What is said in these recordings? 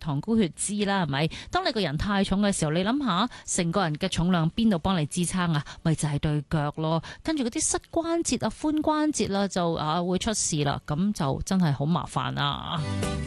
糖、高血脂啦，係咪？當你個人太重嘅時候，你諗下，成個人嘅重量邊度幫你支撐啊？咪就係對腳咯，跟住嗰啲膝關節啊、髖關節啦，就會出事啦，咁就真係好麻煩啊！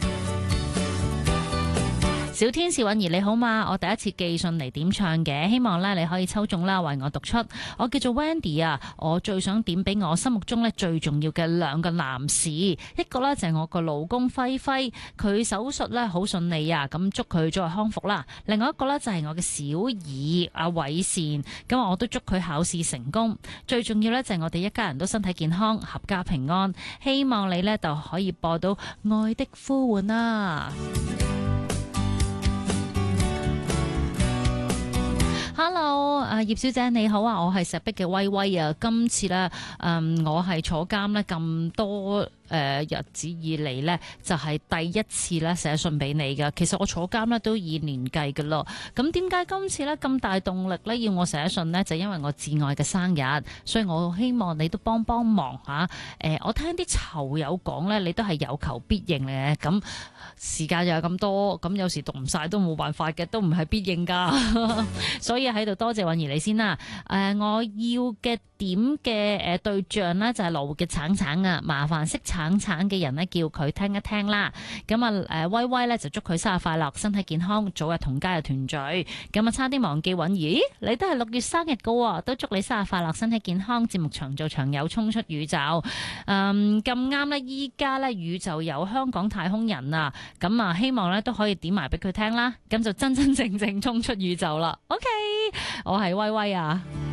小天使允兒你好嘛，我第一次寄信嚟點唱嘅，希望咧你可以抽中啦，為我讀出。我叫做 Wendy 啊，我最想點俾我心目中咧最重要嘅兩個男士，一個咧就係我個老公輝輝，佢手術咧好順利啊，咁祝佢早日康復啦。另外一個咧就係我嘅小兒阿偉善，咁我都祝佢考試成功。最重要咧就係我哋一家人都身體健康、合家平安。希望你咧就可以播到愛的呼喚啦。Hello， 葉小姐你好啊，我係石壁嘅威威啊，今次咧，我係坐監咧咁多日子以嚟呢，就係第一次咧寫信俾你噶。其實我坐監咧都以年計噶咯。咁點解今次咧咁大動力咧要我寫信呢？就因為我摯愛嘅生日，所以我希望你都幫幫忙吓。我聽啲囚友講咧，你都係有求必應嘅。咁時間又有咁多，咁有時讀唔晒都冇辦法嘅，都唔係必應噶。所以喺度多謝允兒你先啦。我要嘅點嘅對象呢，就係羅湖嘅橙橙啊，麻煩識橙橙嘅人呢，叫佢聽一聽啦。咁啊威威呢，就祝佢生日快樂，身體健康，早日同家人團聚。咁啊差啲忘記允兒，你都係6月生日噶喎，都祝你生日快樂，身體健康，節目長做長有，衝出宇宙。咁啱呢，依家呢，宇宙有香港太空人啊，咁啊希望呢，都可以點埋俾佢聽啦，咁就真真正正衝出宇宙啦。OK， 我係威威啊。